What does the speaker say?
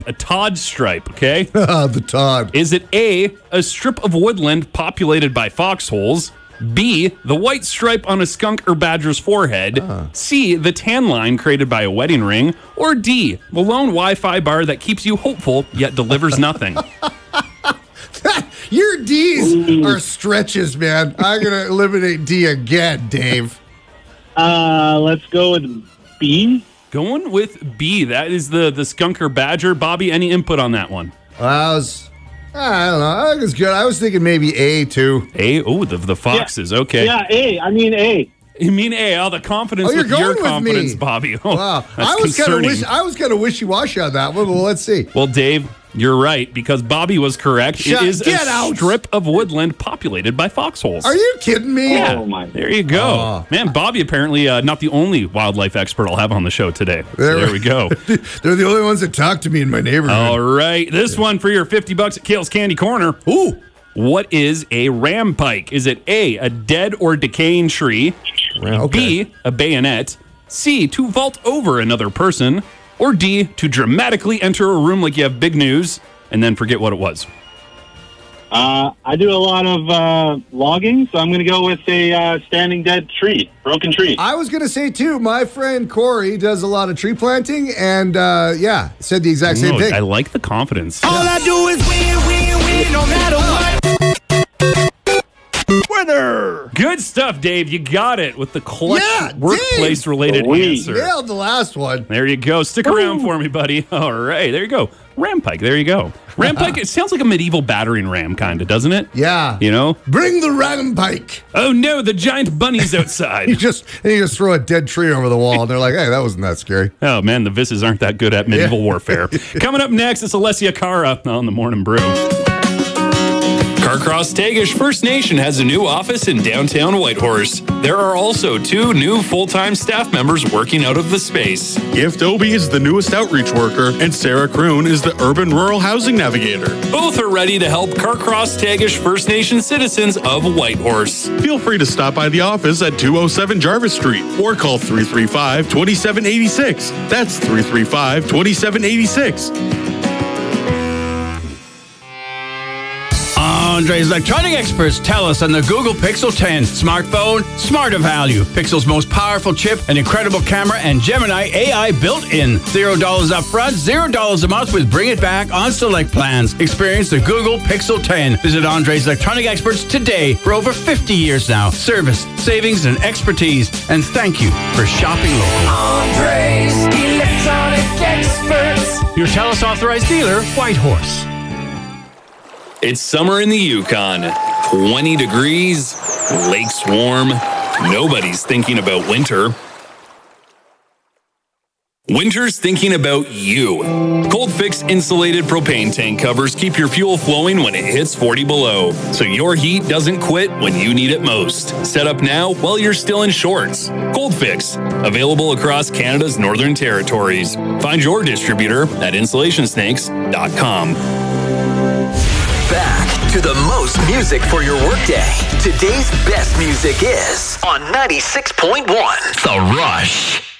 A Todd stripe, okay? The Todd. Is it A strip of woodland populated by foxholes? B, the white stripe on a skunk or badger's forehead? C, the tan line created by a wedding ring? Or D, the lone Wi-Fi bar that keeps you hopeful yet delivers nothing? Your D's are stretches, man. I'm going to eliminate D again, Dave. Let's go with B. Going with B. That is the skunk or badger. Bobby, any input on that one? I don't know. I think it's good. I was thinking maybe A, too. A? Oh, the foxes. Okay. Yeah, A. I mean A. You mean A? Oh, the confidence Oh, you're with going your with confidence, me. Bobby. Oh, Wow. that's concerning. I was kind of wishy-washy on that one, but let's see. Well, Dave, you're right, because Bobby was correct. It is Get a out. strip of woodland populated by foxholes. Are you kidding me? Yeah. Oh, my. There you go. Oh. Man, Bobby apparently not the only wildlife expert I'll have on the show today. So there we go. They're the only ones that talk to me in my neighborhood. All right. This one for your $50 at Kale's Candy Corner. Ooh. What is a rampike? Is it A, dead or decaying tree? Okay. B, a bayonet? C, to vault over another person? Or D, to dramatically enter a room like you have big news and then forget what it was? I do a lot of logging, so I'm going to go with a standing dead tree, broken tree. I was going to say, too, my friend Corey does a lot of tree planting, and, said the exact same thing. I like the confidence. All I do is win, no matter what. Winner! Good stuff, Dave. You got it with the clutch Yeah, workplace-related Dave. answer. Nailed the last one. There you go. Stick around for me, buddy. All right, there you go. Rampike, there you go. Rampike, it sounds like a medieval battering ram, kind of, doesn't it? Yeah. You know? Bring the rampike. Oh, no, the giant bunny's outside. You just throw a dead tree over the wall, and they're like, hey, that wasn't that scary. Oh, man, the Visses aren't that good at medieval warfare. Coming up next, it's Alessia Cara on the Morning Brew. Carcross Tagish First Nation has a new office in downtown Whitehorse. There are also 2 new full-time staff members working out of the space. Gift Obie is the newest outreach worker, and Sarah Kroon is the urban rural housing navigator. Both are ready to help Carcross Tagish First Nation citizens of Whitehorse. Feel free to stop by the office at 207 Jarvis Street or call 335-2786. That's 335-2786. Andre's electronic experts tell us on the Google Pixel 10 smartphone, smarter value, Pixel's most powerful chip, an incredible camera, and Gemini AI built in. $0 up front, $0 a month with Bring It Back on select plans. Experience the Google Pixel 10. Visit Andre's electronic experts today for over 50 years now. Service, savings, and expertise. And thank you for shopping local. Andre's electronic experts. Your TELUS authorized dealer, Whitehorse. It's summer in the Yukon. 20 degrees, lakes warm. Nobody's thinking about winter. Winter's thinking about you. Cold Fix insulated propane tank covers keep your fuel flowing when it hits 40 below, so your heat doesn't quit when you need it most. Set up now while you're still in shorts. Cold Fix, available across Canada's northern territories. Find your distributor at insulationsnakes.com. Back to the most music for your workday. Today's best music is on 96.1 The Rush.